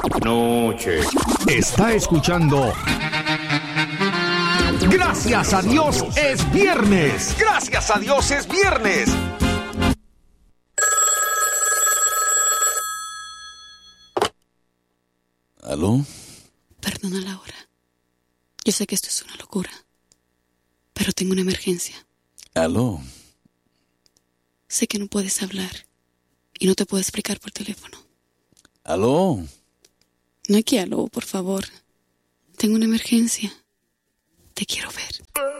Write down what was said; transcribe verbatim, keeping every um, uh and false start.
Noche. Está escuchando. Gracias a Dios es viernes. Gracias a Dios es viernes. ¿Aló? Perdona la hora. Yo sé que esto es una locura, pero tengo una emergencia. ¿Aló? Sé que no puedes hablar y no te puedo explicar por teléfono. ¿Aló? No hay que aló, por favor. Tengo una emergencia. Te quiero ver.